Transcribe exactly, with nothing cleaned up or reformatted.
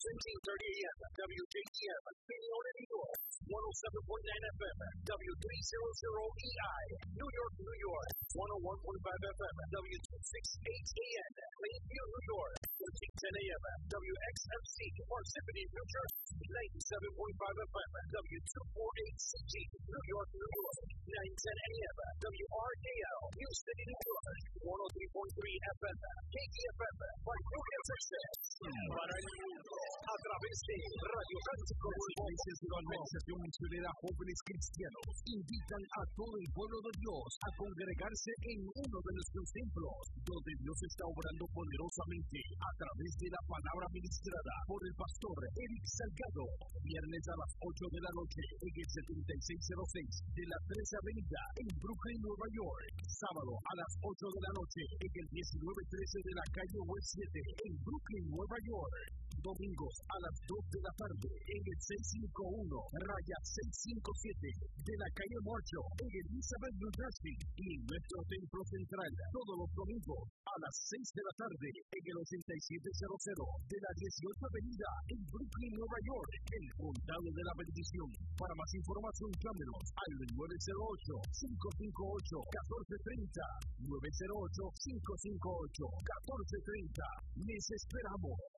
fifteen thirty A M, W J T M, Pinion, New York, one oh seven point nine F M, W three hundred E I, New York, New York, one oh one point five F M, W two sixty-eight A M, Plainview, New York, thirteen ten A M, W X M C, Parsippany, New Jersey, ninety-seven point five F M, W two forty-eight C G, New York, New York, nine ten A M, W R K L, New City, New York, one oh three point three F M, K T F M, Vancouver, Texas, para el mundo, a través de Radio Cántico. Iglesias de la Organización Misionera Jóvenes Cristianos invitan a todo el pueblo de Dios a congregarse en uno de nuestros templos, donde Dios está obrando poderosamente a través de la palabra ministrada por el pastor Eric Salgado. Viernes a las ocho de la noche en el setenta y seis cero seis de la tres Avenida en Brooklyn, Nueva York. Sábado a las ocho de la noche en el diecinueve trece de la calle West siete en Brooklyn, Nueva York. Domingos a las dos de la tarde en el seiscientos cincuenta y uno raya seiscientos cincuenta y siete de la calle Marshall en Elizabeth, New Jersey, y en nuestro templo central todos los domingos a las seis de la tarde en el ochenta y siete cero cero de la dieciocho Avenida en Brooklyn, Nueva York, el Condado de la Bendición. Para más información llámenos al nueve cero ocho, cinco cinco ocho, uno cuatro tres cero, nueve cero ocho, cinco cinco ocho, uno cuatro tres cero. Les esperamos.